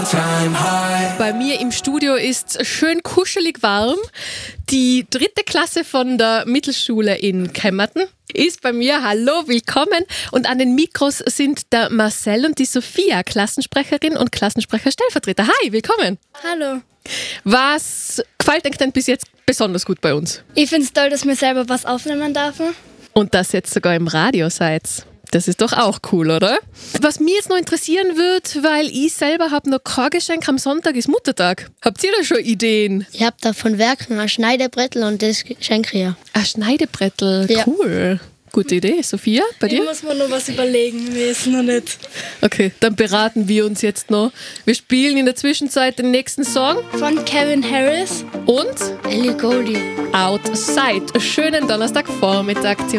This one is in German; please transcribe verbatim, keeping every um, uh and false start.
Bei mir im Studio ist schön kuschelig warm. Die dritte Klasse von der Mittelschule in Kemmerton ist bei mir. Hallo, willkommen. Und an den Mikros sind der Marcel und die Sophia, Klassensprecherin und Klassensprecher-Stellvertreter. Hi, willkommen. Hallo. Was gefällt euch denn bis jetzt besonders gut bei uns? Ich finde es toll, dass wir selber was aufnehmen dürfen. Und dass jetzt sogar im Radio seid. Das ist doch auch cool, oder? Was mich jetzt noch interessieren wird, weil ich selber habe noch kein Geschenk, am Sonntag ist Muttertag. Habt ihr da schon Ideen? Ich habe da von Werken ein Schneidebrettel und das schenke ich ihr. Ein Schneidebrettel, Ja. Cool. Gute Idee. Sophia, bei dir? Ich muss mir noch was überlegen, wir wissen noch nicht. Okay, dann beraten wir uns jetzt noch. Wir spielen in der Zwischenzeit den nächsten Song Von Kevin Harris. und Ellie Goldie. Outside. Schönen Donnerstagvormittag, Tirol.